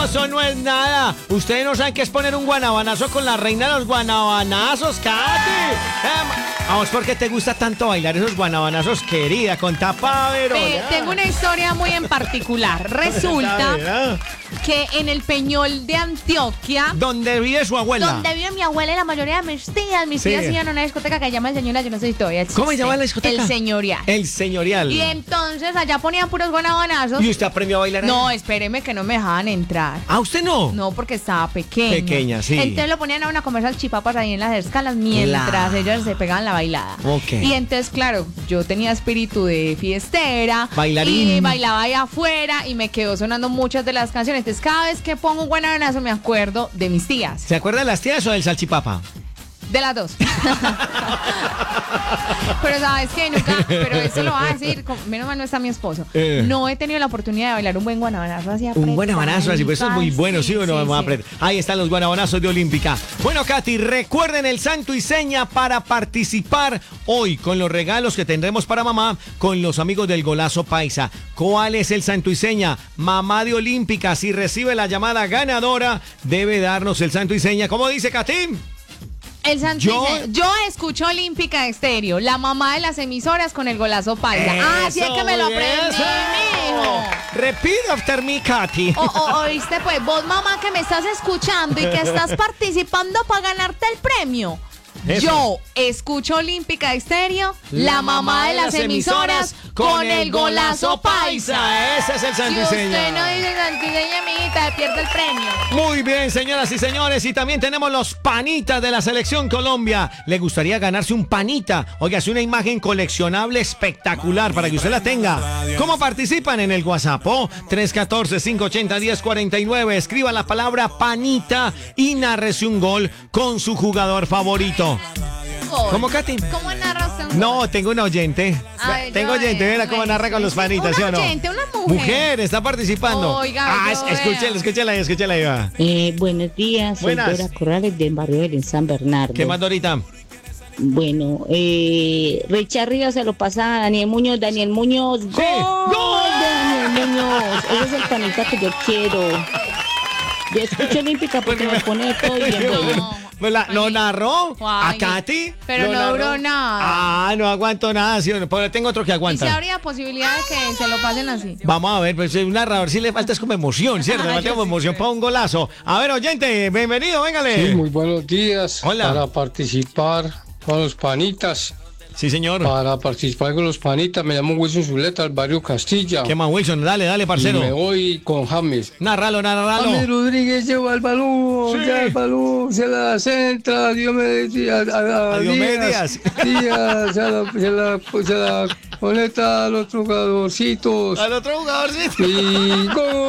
eso no es nada. Ustedes no saben qué es poner un guanabanazo con la reina de los guanabanazos, Katy. Vamos, ¿por qué te gusta tanto bailar esos guanabanazos, querida? Con tapavero. Tengo una historia muy en particular. Resulta que en el Peñol de Antioquia, ¿Dónde vive su abuela? donde vive mi abuela y la mayoría de mis tías iban a una discoteca que se llama El Señorial. Yo no sé si todavía existe. ¿Cómo se llama la discoteca? El Señorial. El Señorial. Y entonces allá ponían puros guanabanazos. ¿Y usted aprendió a bailar ahí? No, espéreme que no me dejaban entrar. ¿Ah, usted no? No, porque estaba pequeña. Pequeña, sí. Entonces lo ponían a una comer salchipapas ahí en las escalas mientras ellas se pegaban la bailada. Ok. Y entonces, claro, yo tenía espíritu de fiestera. Bailarín. Y bailaba ahí afuera y me quedó sonando muchas de las canciones. Entonces, cada vez que pongo un guanabanazo me acuerdo de mis tías. ¿Se acuerda de las tías o del salchipapa? De las dos. Pero sabes que nunca, pero eso lo va a decir, menos mal no está mi esposo. No he tenido la oportunidad de bailar un buen guanabanazo así apretado. Un guanabanazo así, pues eso es muy bueno, ¿sí o no? Vamos a sí. aprender. Ahí están los guanabanazos de Olímpica. Bueno, Katy, recuerden el santo y seña para participar hoy con los regalos que tendremos para mamá con los amigos del Golazo Paisa. ¿Cuál es el santo y seña? Mamá de Olímpica, si recibe la llamada ganadora, debe darnos el santo y seña. ¿Cómo dice Katy? El yo escucho Olímpica Estéreo, la mamá de las emisoras con el Golazo Paisa. Así es que me lo aprendí, mijo. Repeat after me, Katy. Oíste, pues, vos, mamá, que me estás escuchando y que estás participando para ganarte el premio. Eso. Yo escucho Olímpica Estéreo, la mamá de las emisoras con el Golazo Paisa. Ese es el santo y Si seña. usted no dice santo y seña, amiguita, pierde el premio. Muy bien, señoras y señores, y también tenemos los panitas de la Selección Colombia. ¿Le gustaría ganarse un panita? Oiga, es una imagen coleccionable espectacular para que usted la tenga. ¿Cómo participan en el WhatsApp? 314-580-1049. Escriba la palabra panita y nárrese un gol con su jugador favorito. ¿Cómo, Katy? ¿Cómo narra usted? No, tengo un oyente. Ay, Tengo oyente, verá cómo narra con los panitas, ¿sí o no? Una oyente, una mujer. Mujer, está participando. Oiga, escúchela ahí, va. Buenos días, soy Buenas. Dora Corrales del barrio de San Bernardo. ¿Qué más, Dorita? Bueno, Richard Ríos se lo pasa a Daniel Muñoz. Daniel Muñoz, ¡gol! ¡Gol! Daniel Muñoz, ese es el panita que yo quiero. Yo escucho Olímpica porque me pone todo bien bueno. ¿Lo narró? ¿A Ay, Katy? pero ¿Lo no narró? duró nada. No aguanto nada, ¿sí o no? Pero tengo otro que ¿Y si aguanta. habría posibilidad de que se lo pasen así? Vamos a ver, pues un narrador sí le falta es como emoción, ¿cierto? Le falta como emoción para un golazo. A ver, oyente, bienvenido, véngale. Sí, muy buenos días. Hola. Para participar con los panitas. Sí, señor. Para participar con los panitas, me llamo Wilson Zuleta, del barrio Castilla. ¿Qué más, Wilson? Dale, Y parcero. me voy con James. Narralo. James Rodríguez lleva el balón, ya el balón, se la centra, Diomedes Díaz, a Diomedes Díaz, se la conecta a los jugadorcitos. Al otro jugadorcito. Y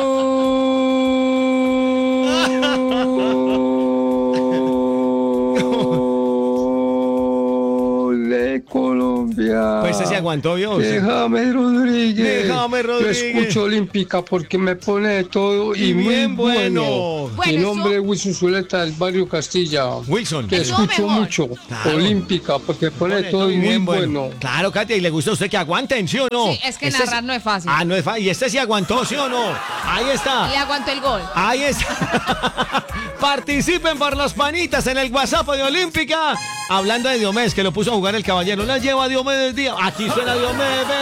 gol de Colombia. Pues ese se aguantó, ¿vio? Déjame Rodríguez. Déjame Rodríguez. Yo escucho Olímpica porque me pone de todo y bien muy bueno. bueno. Bueno, Mi nombre eso- es Wilson Zuleta del barrio Castilla. Wilson. Te Estuvo escucho mejor. mucho. Claro. Olímpica porque me pone de todo y muy bueno. Claro, Katy, ¿y le gusta a usted que aguanten, sí o no? Sí, es que Este narrar no es fácil. No es fácil. Y este sí aguantó, ¿sí o no? Ahí está. Le aguantó el gol. Ahí está. Participen por los panitas en el WhatsApp de Olímpica. Hablando de Diomedes, que lo puso a jugar el caballero. La lleva Diomedes Díaz. Aquí suena Diomedes.